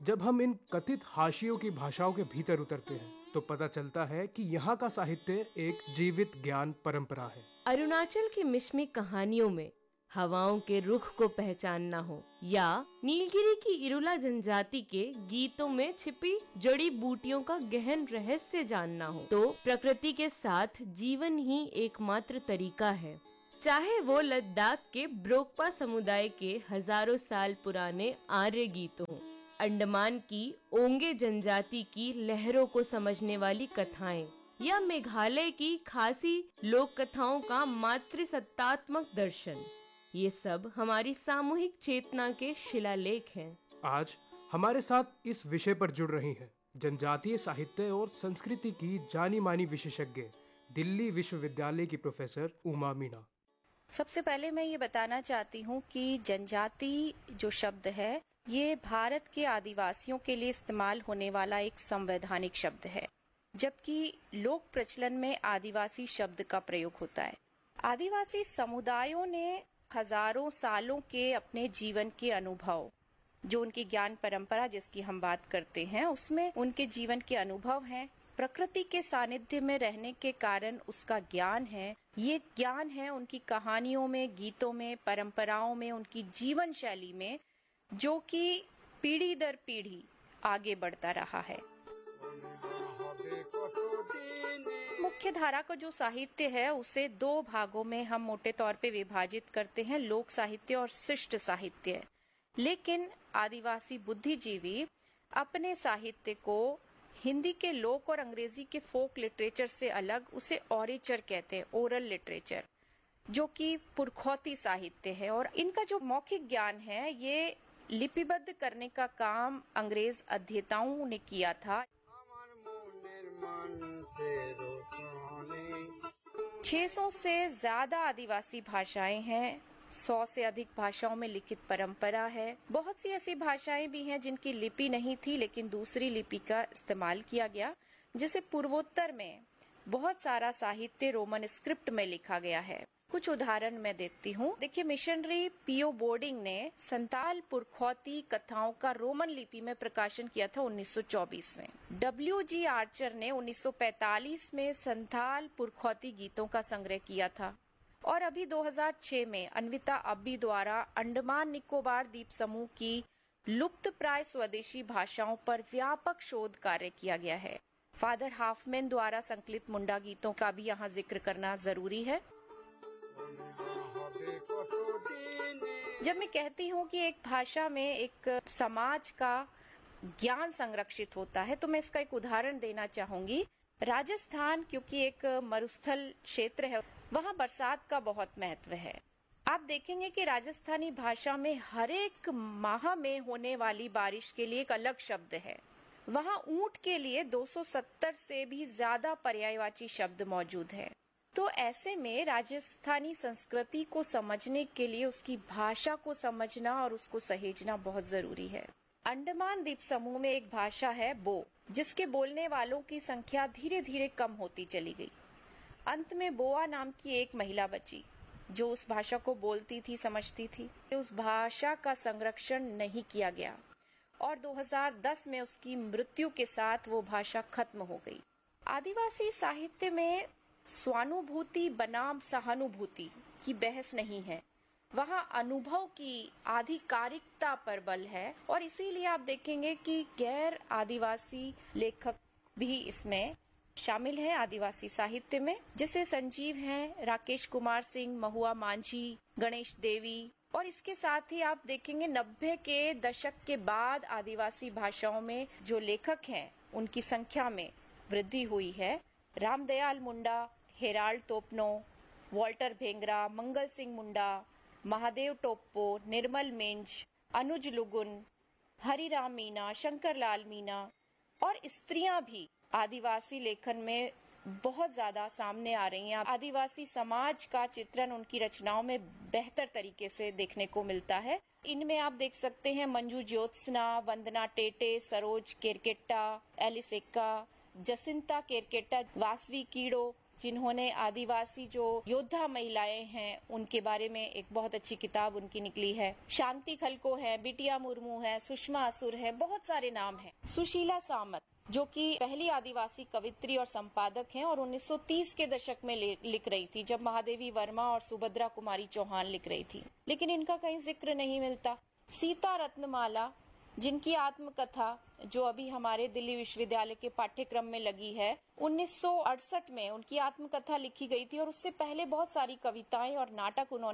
जब हम इन कथित हाशियों की भाषाओं के भीतर उतरते हैं तो पता चलता है कि यहाँ का साहित्य एक जीवित ज्ञान परंपरा है। अरुणाचल की मिश्मी कहानियों में हवाओं के रुख को पहचानना हो या नीलगिरी की इरुला जनजाति के गीतों में छिपी जड़ी बूटियों का गहन रहस्य जानना हो तो प्रकृति के साथ जीवन ही एकमात्र तरीका है। चाहे वो लद्दाख के ब्रोकपा समुदाय के हजारों साल पुराने आर्य गीत हों, अंडमान की ओंगे जनजाति की लहरों को समझने वाली कथाएं या मेघालय की खासी लोक कथाओं का मातृसत्तात्मक दर्शन, ये सब हमारी सामूहिक चेतना के शिलालेख हैं। आज हमारे साथ इस विषय पर जुड़ रही हैं जनजातीय साहित्य और संस्कृति की जानी मानी विशेषज्ञ दिल्ली विश्वविद्यालय की प्रोफेसर उमा मीणा। सबसे पहले मैं ये बताना चाहती हूँ कि जनजाति जो शब्द है ये भारत के आदिवासियों के लिए इस्तेमाल होने वाला एक संवैधानिक शब्द है, जबकि लोक प्रचलन में आदिवासी शब्द का प्रयोग होता है। आदिवासी समुदायों ने हजारों सालों के अपने जीवन के अनुभव, जो उनकी ज्ञान परंपरा जिसकी हम बात करते हैं, उसमें उनके जीवन के अनुभव हैं। प्रकृति के सानिध्य में रहने के कारण उसका ज्ञान है। ये ज्ञान है उनकी कहानियों में, गीतों में, परंपराओं में, उनकी जीवन शैली में, जो कि पीढ़ी दर पीढ़ी आगे बढ़ता रहा है। मुख्य धारा का जो साहित्य है उसे दो भागों में हम मोटे तौर पे विभाजित करते हैं, लोक साहित्य और शिष्ट साहित्य। लेकिन आदिवासी बुद्धिजीवी अपने साहित्य को हिंदी के लोक और अंग्रेजी के फोक लिटरेचर से अलग उसे ओरेचर कहते हैं, ओरल लिटरेचर, जो कि पुरखौती साहित्य है। और इनका जो मौखिक ज्ञान है ये लिपिबद्ध करने का काम अंग्रेज अध्येताओं ने किया था। 600 से ज्यादा आदिवासी भाषाएं हैं, 100 से अधिक भाषाओं में लिखित परंपरा है। बहुत सी ऐसी भाषाएं भी हैं जिनकी लिपि नहीं थी लेकिन दूसरी लिपि का इस्तेमाल किया गया, जिसे पूर्वोत्तर में बहुत सारा साहित्य रोमन स्क्रिप्ट में लिखा गया है। कुछ उदाहरण मैं देती हूँ। देखिए, मिशनरी पीओ बोर्डिंग ने संताल पुरखौती कथाओं का रोमन लिपि में प्रकाशन किया था 1924 में। डब्ल्यू.जी. आर्चर ने 1945 में संताल पुरखौती गीतों का संग्रह किया था। और अभी 2006 में अन्विता अब्बी द्वारा अंडमान निकोबार द्वीप समूह की लुप्त प्राय स्वदेशी भाषाओं पर व्यापक शोध कार्य किया गया है। फादर हाफमैन द्वारा संकलित मुंडा गीतों का भी यहाँ जिक्र करना जरूरी है। जब मैं कहती हूँ कि एक भाषा में एक समाज का ज्ञान संरक्षित होता है तो मैं इसका एक उदाहरण देना चाहूंगी। राजस्थान क्योंकि एक मरुस्थल क्षेत्र है, वहाँ बरसात का बहुत महत्व है। आप देखेंगे कि राजस्थानी भाषा में हर एक माह में होने वाली बारिश के लिए एक अलग शब्द है। वहाँ ऊंट के लिए 270 से भी ज्यादा पर्यायवाची शब्द मौजूद है। तो ऐसे में राजस्थानी संस्कृति को समझने के लिए उसकी भाषा को समझना और उसको सहेजना बहुत जरूरी है। अंडमान द्वीप समूह में एक भाषा है बो, जिसके बोलने वालों की संख्या धीरे धीरे कम होती चली गई। अंत में बोआ नाम की एक महिला बची जो उस भाषा को बोलती थी, समझती थी। उस भाषा का संरक्षण नहीं किया गया और 2010 में उसकी मृत्यु के साथ वो भाषा खत्म हो गई। आदिवासी साहित्य में स्वानुभूति बनाम सहानुभूति की बहस नहीं है, वहाँ अनुभव की आधिकारिकता पर बल है। और इसीलिए आप देखेंगे कि गैर आदिवासी लेखक भी इसमें शामिल है आदिवासी साहित्य में, जैसे संजीव हैं, राकेश कुमार सिंह, महुआ मांझी, गणेश देवी। और इसके साथ ही आप देखेंगे 90 के दशक के बाद आदिवासी भाषाओं में जो लेखक हैं उनकी संख्या में वृद्धि हुई है। रामदयाल मुंडा, हेराल्ड तोपनो, वॉल्टर भेंगरा, मंगल सिंह मुंडा, महादेव टोप्पो, निर्मल मिंज, अनुज लुगुन, हरिराम मीना, शंकर लाल मीना और स्त्रियां भी आदिवासी लेखन में बहुत ज्यादा सामने आ रही हैं। आदिवासी समाज का चित्रण उनकी रचनाओं में बेहतर तरीके से देखने को मिलता है। इनमें आप देख सकते हैं मंजू ज्योत्सना, वंदना टेटे, सरोज केरकेट्टा, एलिस एक्का, जसिंता केरकेट्टा, वासवी कीड़ो, जिन्होंने आदिवासी जो योद्धा महिलाएं हैं उनके बारे में एक बहुत अच्छी किताब उनकी निकली है। शांति खलको है, बिटिया मुर्मू है, सुषमा असुर है, बहुत सारे नाम हैं। सुशीला सामत जो कि पहली आदिवासी कवित्री और संपादक हैं और 1930 के दशक में लिख रही थी, जब महादेवी वर्मा और सुभद्रा कुमारी चौहान लिख रही थी, लेकिन इनका कहीं जिक्र नहीं मिलता। सीता रत्नमाला जिनकी आत्मकथा जो अभी हमारे दिल्ली विश्वविद्यालय के पाठ्यक्रम में लगी है, 1968 में उनकी आत्मकथा लिखी गई थी और उससे पहले बहुत सारी कविताएं और नाटक उन्होंने